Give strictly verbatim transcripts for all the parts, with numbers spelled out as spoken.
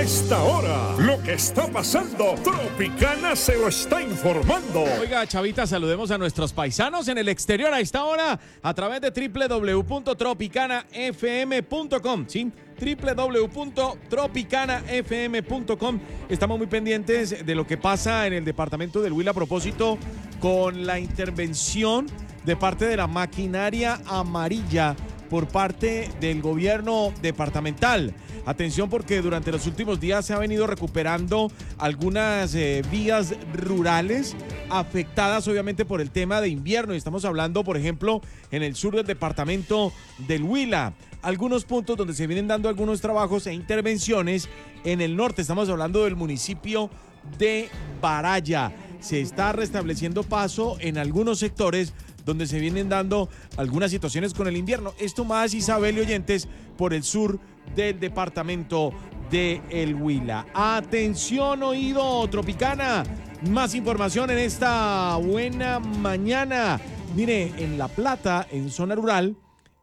esta hora, lo que está pasando, Tropicana se lo está informando. Oiga, Chavita, saludemos a nuestros paisanos en el exterior a esta hora a través de doble u doble u doble u punto tropicana f m punto com, ¿sí? doble u doble u doble u punto tropicana f m punto com. Estamos muy pendientes de lo que pasa en el departamento del Huila a propósito con la intervención de parte de la maquinaria amarilla por parte del gobierno departamental. Atención, porque durante los últimos días se ha venido recuperando algunas eh, vías rurales afectadas obviamente por el tema de invierno. Y estamos hablando, por ejemplo, en el sur del departamento del Huila. Algunos puntos donde se vienen dando algunos trabajos e intervenciones en el norte. Estamos hablando del municipio de Baraya. Se está restableciendo paso en algunos sectores donde se vienen dando algunas situaciones con el invierno. Esto más, Isabel y oyentes, por el sur del departamento de El Huila. Atención, oído Tropicana, más información en esta buena mañana. Mire, en La Plata, en zona rural,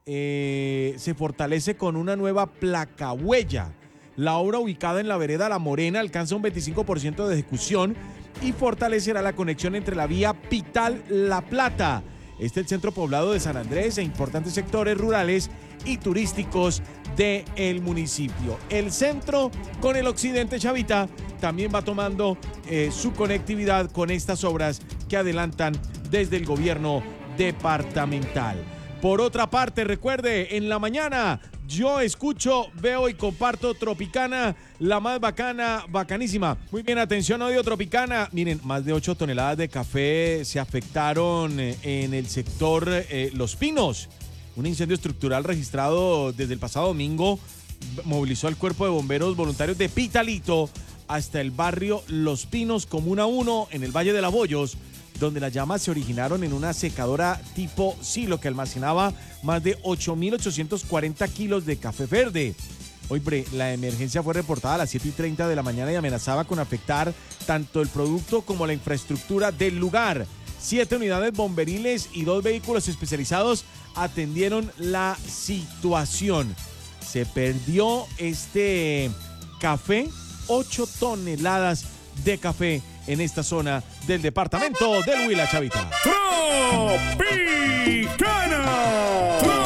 eh, se fortalece con una nueva placahuella. La obra, ubicada en la vereda La Morena, alcanza un veinticinco por ciento de ejecución y fortalecerá la conexión entre la vía Pital-La Plata. Este es el centro poblado de San Andrés e importantes sectores rurales y turísticos del municipio. El centro con el occidente, Chavita, también va tomando eh, su conectividad con estas obras que adelantan desde el gobierno departamental. Por otra parte, recuerde, en la mañana yo escucho, veo y comparto Tropicana, la más bacana, bacanísima. Muy bien, atención, audio Tropicana. Miren, más de ocho toneladas de café se afectaron en el sector eh, Los Pinos. Un incendio estructural registrado desde el pasado domingo movilizó al cuerpo de bomberos voluntarios de Pitalito hasta el barrio Los Pinos, Comuna uno, en el Valle de Los Bollos, donde las llamas se originaron en una secadora tipo silo que almacenaba más de ocho mil ochocientos cuarenta kilos de café verde. Hombre, la emergencia fue reportada a las siete y treinta de la mañana y amenazaba con afectar tanto el producto como la infraestructura del lugar. Siete unidades bomberiles y dos vehículos especializados atendieron la situación. Se perdió este café, ocho toneladas de café en esta zona del departamento del Huila, Chavita. Tropicana.